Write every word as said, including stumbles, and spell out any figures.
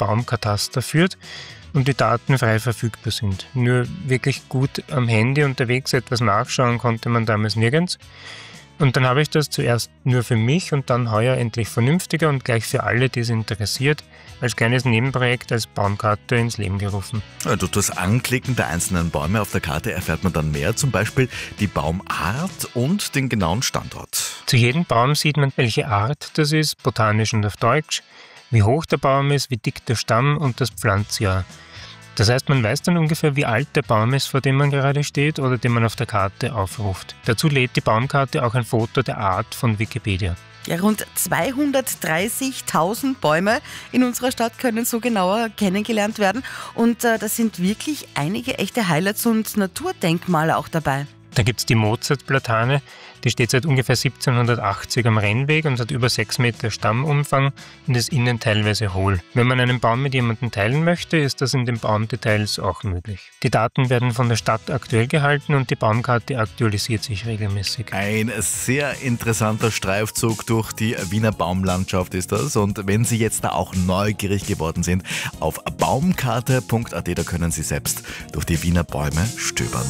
Baumkataster führt und die Daten frei verfügbar sind. Nur wirklich gut am Handy unterwegs etwas nachschauen konnte man damals nirgends. Und dann habe ich das zuerst nur für mich und dann heuer endlich vernünftiger und gleich für alle, die es interessiert, als kleines Nebenprojekt als Baumkarte ins Leben gerufen. Durch das Anklicken der einzelnen Bäume auf der Karte erfährt man dann mehr, zum Beispiel die Baumart und den genauen Standort. Zu jedem Baum sieht man, welche Art das ist, botanisch und auf Deutsch, wie hoch der Baum ist, wie dick der Stamm und das Pflanzjahr. Das heißt, man weiß dann ungefähr, wie alt der Baum ist, vor dem man gerade steht oder den man auf der Karte aufruft. Dazu lädt die Baumkarte auch ein Foto der Art von Wikipedia. Ja, rund zweihundertdreißigtausend Bäume in unserer Stadt können so genauer kennengelernt werden. Und äh, da sind wirklich einige echte Highlights und Naturdenkmale auch dabei. Da gibt es die Mozartplatane, die steht seit ungefähr siebzehnhundertachtzig am Rennweg und hat über sechs Meter Stammumfang und ist innen teilweise hohl. Wenn man einen Baum mit jemandem teilen möchte, ist das in den Baumdetails auch möglich. Die Daten werden von der Stadt aktuell gehalten und die Baumkarte aktualisiert sich regelmäßig. Ein sehr interessanter Streifzug durch die Wiener Baumlandschaft ist das. Und wenn Sie jetzt da auch neugierig geworden sind, auf baumkarte punkt a t, da können Sie selbst durch die Wiener Bäume stöbern.